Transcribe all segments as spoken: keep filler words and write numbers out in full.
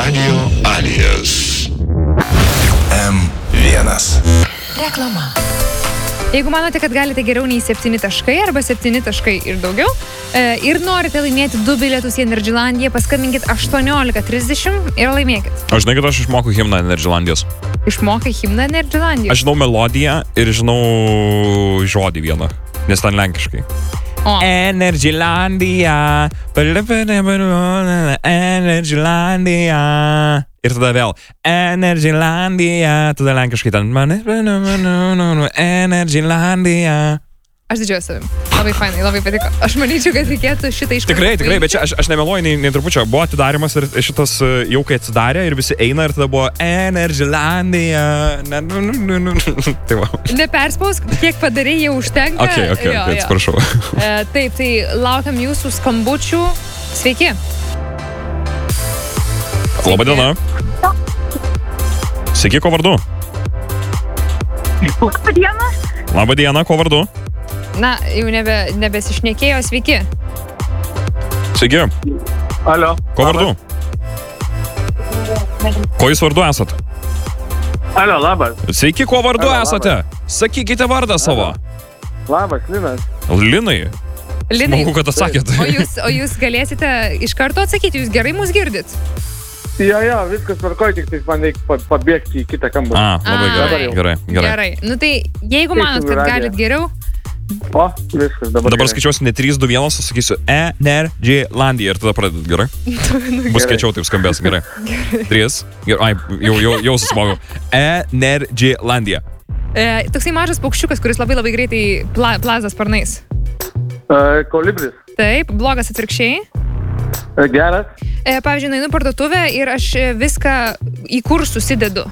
Radio Alijas. M vienas. Reklama. Jeigu manote, kad galite geriau nei septyni taškai arba septyni taškai ir daugiau e, ir norite laimėti du bilietus į Energylandiją, paskambinkit aštuoniolika trisdešimt ir laimėkit. Aš žinai, kad aš išmokau himną Energylandijos. Išmokai himną Energylandijos? Aš žinau melodiją ir žinau žodį vieną, nes ten lenkiškai. O. Energylandija, Energylandija. Ir tada vėl Energylandija, tada lenkiškai ten Energylandija. Aš didžiuoju savim. Labai fainai, labai patiko. Aš manyčiau, kad reikėtų šitą iš karto. Tikrai, tikrai, bet čia aš, aš nemeluoju nei, nei trupučio. Buvo atidarimas ir šitas jau kai atsidarė ir visi eina ir tada buvo Energylandija. Tai va. Neperspausk, kiek padarei, jau užtenka. Ok, ok, jo, ok, atsiprašau. E, taip, tai laukiam jūsų skambučių. Sveiki. Labą dieną. Sveiki, ko vardu? Labą dieną. Labą dieną, ko vardu? Na, jau nebe, nebesišnekėjo, sveiki. Sveiki. Alio. Ko vardu? Ko jūs vardu esat? Alio, labas. Sveiki, ko vardu Alio, esate? Sakykite vardą savo. Labas, Linas. Linai. Linai. Smagu, kad atsakėt. O jūs, o jūs galėsite iš karto atsakyti, jūs gerai mus girdit? Jo, jo, viskas tvarkoj, tik tai man reikia pabėgti į kitą kambarį. A, labai A, gerai, gerai, gerai. Gerai. Nu tai, jeigu manot, kad galit geriau, O, viskas dabar. Dabar skaičiuosiu ne trys, du, vienas, sakysiu Energylandija ir tada pradedat, gerai? Bus skaičiau, taip skambės, gerai. trys, gerai, ai, jau, jau, jau susmogau. Energylandija. e, toksai mažas paukščiukas, kuris labai labai greitai pla, plaza sparnais. Uh, kolibris. Taip, blogas atvirkščiai. Uh, geras. E, pavyzdžiui, nueinu parduotuvę ir aš viską į kur susidedu.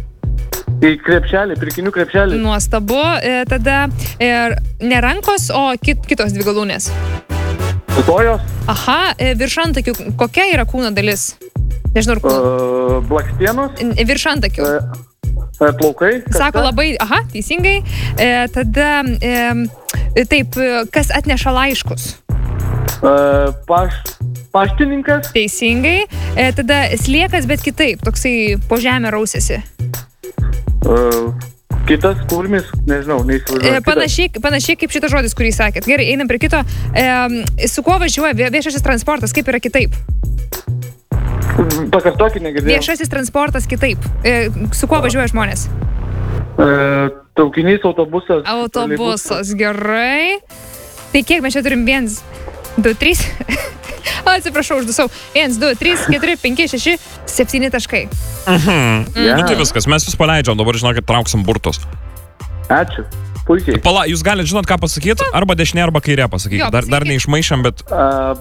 Į krepšelį, pirkinių krepšelį. Nuostabu. E, tada e, ne rankos, o kit, kitos dvi galūnės. Kojos. Aha, e, virš antakių. Kokia yra kūno dalis? Nežinau, ar kūno. Uh, blakstienos. E, virš antakių. Uh, plaukai. Sako labai, aha, teisingai. E, tada, e, taip, kas atneša laiškus? Uh, paš, paštininkas. Teisingai. E, tada sliekas, bet kitaip, toksai po žemę rausėsi. Uh, kitas kurmis, nežinau, neįsivaizduoju. E, panašiai, panašiai kaip šitas žodis, kurį sakėt. Gerai, einam prie kito. E, su kuo važiuoja viešasis transportas? Kaip yra kitaip? Pakartokit, negirdėjau. Viešasis transportas kitaip. E, su kuo važiuoja žmonės? Uh, traukinys, autobusas. Autobusas, gerai. Tai kiek mes čia turim? Vienas, du, trys. O, atsiprašau, uždusau. Vienas, du, trys, keturi, penki, šeši, septyni taškai. Mhm. Yeah. Nu tai viskas, mes jūs paleidžiam, dabar žinokit, trauksim burtus. Ačiū. Puikiai. Pala, jūs galite žinot, ką pasakyti? Arba dešinė, arba kairė pasakyti. Jo, Dar, dar pasakykit. neišmaišėm, bet Uh,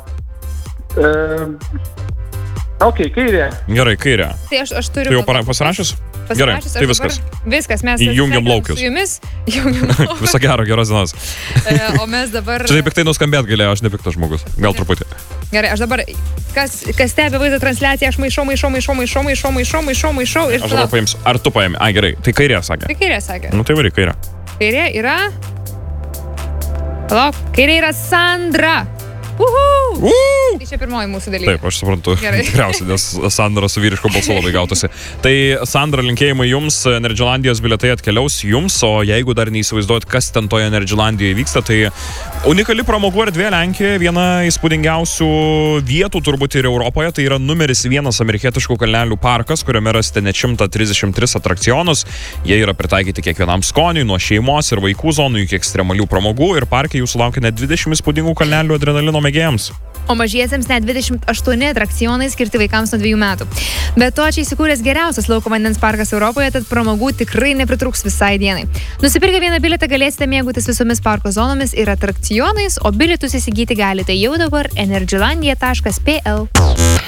uh, ok, kairė. gerai, kairė. Tai aš, aš turiu... Tu jau para- pasirašius? Gerai, Pasirašius, tai aš viskas. dabar- Viskas, mes Įjungiam atsisveikinam laukius. su jumis. Jungiam laukius. Viso gero, geros dienos. E, o mes dabar... Čia taip piktai nuskambėt galėjo, aš nepiktas žmogus. Gal truputį. Gerai, aš dabar... Kas, kas stebi vaizdo transliaciją, aš maišau, maišau, maišau, maišau, maišau, maišau, maišau, maišau ir... Aš dabar paimsiu. Ar tu paėmė? Ai, gerai. Tai kairė sakė. Tai kairė sakė. Nu tai varyk, kairė. Kairė yra... Palauk, kairė yra Sandra. Uhu! Uuu! Tai čia pirmoji mūsų dalyvė. Taip, aš suprantu. Gerai. Tikriausiai, nes Sandra su vyriško balsu labai gautųsi. Tai Sandra, linkėjimai jums, Energylandijos bilietai atkeliaus jums, o jeigu dar neįsivaizduojat, kas ten toje Energylandijoje vyksta, tai unikali pramogų erdvė Lenkijoje, viena įspūdingiausių vietų turbūt ir Europoje, tai yra numeris vienas amerikietiškų kalnelių parkas, kuriame rasite net šimtą trisdešimt tris atrakcionus. Jie yra pritaikyti kiekvienam skoniui, nuo šeimos ir vaikų zonų iki ekstremalių pramogų ir parke jūsų laukia net dvidešimt įspūdingų kalnelių adrenalino mėgėjams. O mažiesiems net dvidešimt aštuoni atrakcionai skirti vaikams nuo dviejų metų. Be to, čia įsikūręs geriausias lauko vandens parkas Europoje, tad pramogų tikrai nepritrūks visai dienai. Nusipirkę vieną bilietą galėsite mėgautis visomis parko zonomis ir atrakcionais, o bilietus įsigyti galite jau dabar energylandija taškas p l.